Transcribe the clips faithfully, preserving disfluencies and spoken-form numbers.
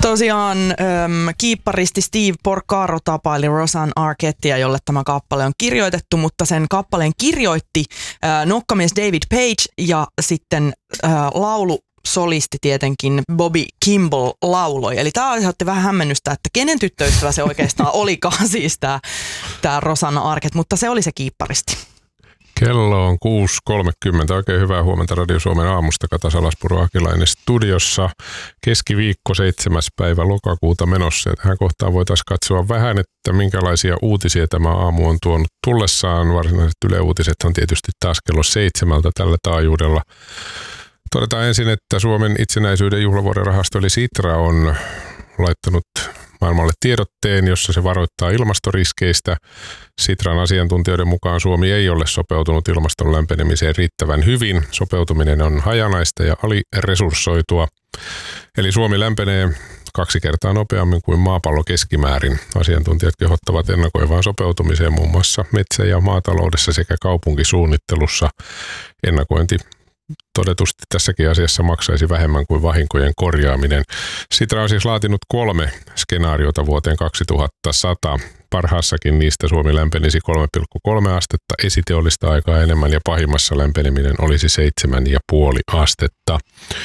Tosiaan äm, kiipparisti Steve Porcaro tapaili Rosanne Arquettea, jolle tämä kappale on kirjoitettu, mutta sen kappaleen kirjoitti äh, nokkamies David Page ja sitten äh, laulu solisti tietenkin Bobby Kimball lauloi. Eli tämä aiheutti vähän hämmennystä, että kenen tyttöystävä se oikeastaan olikaan siis tämä, tämä Rosanne Arquette, mutta se oli se kiipparisti. Kello on kuusi kolmekymmentä. Oikein hyvää huomenta Radio Suomen aamusta. Kata Salaspuro Akilainen studiossa. Keskiviikko seitsemäs päivä lokakuuta menossa. Ja tähän kohtaan voitaisiin katsoa vähän, että minkälaisia uutisia tämä aamu on tuonut tullessaan. Varsinaiset Yle Uutiset on tietysti taas kello seitsemältä tällä taajuudella. Todetaan ensin, että Suomen itsenäisyyden juhlavuoden rahasto eli Sitra on laittanut maailmalle tiedotteen, jossa se varoittaa ilmastoriskeistä. Sitran asiantuntijoiden mukaan Suomi ei ole sopeutunut ilmaston lämpenemiseen riittävän hyvin. Sopeutuminen on hajanaista ja aliresurssoitua. Eli Suomi lämpenee kaksi kertaa nopeammin kuin maapallo keskimäärin. Asiantuntijat kehottavat ennakoivaan sopeutumiseen muun muassa metsä- ja maataloudessa sekä kaupunkisuunnittelussa. Ennakointi todetusti tässäkin asiassa maksaisi vähemmän kuin vahinkojen korjaaminen. Sitra on siis laatinut kolme skenaariota vuoteen kaksituhattasata. Parhaassakin niistä Suomi lämpenisi kolme pilkku kolme astetta esiteollista aikaa enemmän ja pahimmassa lämpeneminen olisi seitsemän pilkku viisi astetta.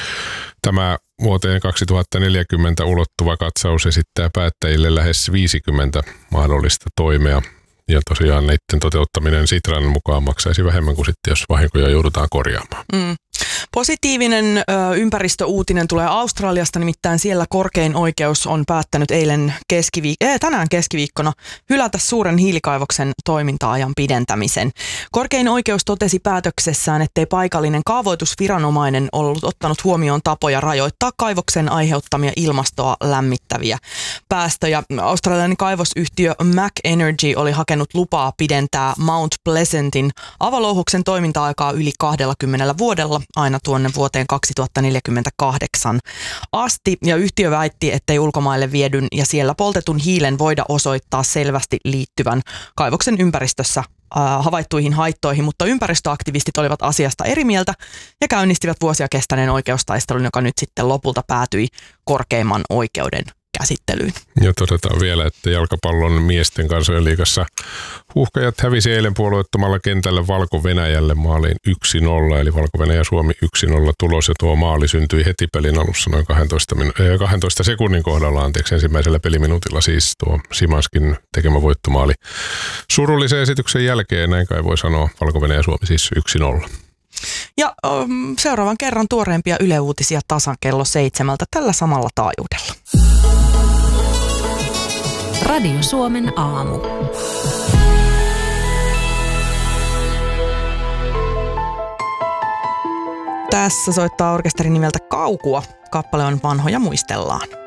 Tämä vuoteen kaksituhattaneljäkymmentä ulottuva katsaus esittää päättäjille lähes viisikymmentä mahdollista toimea. Ja tosiaan näiden toteuttaminen Sitran mukaan maksaisi vähemmän kuin sitten, jos vahinkoja joudutaan korjaamaan. Mm. Positiivinen ö, ympäristöuutinen tulee Australiasta, nimittäin siellä korkein oikeus on päättänyt eilen keskiviik- äh, tänään keskiviikkona hylätä suuren hiilikaivoksen toiminta-ajan pidentämisen. Korkein oikeus totesi päätöksessään, ettei paikallinen kaavoitusviranomainen ollut ottanut huomioon tapoja rajoittaa kaivoksen aiheuttamia ilmastoa lämmittäviä päästöjä. Australialainen kaivosyhtiö Mac Energy oli hakenut lupaa pidentää Mount Pleasantin avalouhoksen toiminta-aikaa yli kaksikymmentä vuodella aina tuonne vuoteen kaksituhattaneljäkymmentäkahdeksan asti, ja yhtiö väitti, ettei ulkomaille viedyn ja siellä poltetun hiilen voida osoittaa selvästi liittyvän kaivoksen ympäristössä äh, havaittuihin haittoihin, mutta ympäristöaktivistit olivat asiasta eri mieltä ja käynnistivät vuosia kestäneen oikeustaistelun, joka nyt sitten lopulta päätyi korkeimman oikeuden käsittelyyn. Ja todetaan vielä, että jalkapallon miesten kansojen liigassa Huuhkajat hävisi eilen puolueettomalla kentällä Valko-Venäjälle maaliin yksi nolla, eli Valko-Venäjä Suomi yksi nolla tulos, ja tuo maali syntyi heti pelin alussa noin kaksitoista, min- kaksitoista sekunnin kohdalla, anteeksi, ensimmäisellä peliminuutilla siis tuo Simanskin tekemä voittomaali. Surullisen esityksen jälkeen, näin kai voi sanoa, Valko-Venäjä Suomi siis yksi nolla. Ja um, seuraavan kerran tuoreempia Yle Uutisia tasan kello seitsemältä tällä samalla taajuudella. Radio Suomen aamu. Tässä soittaa orkesteri nimeltä Kaukua. Kappale on Vanhoja muistellaan.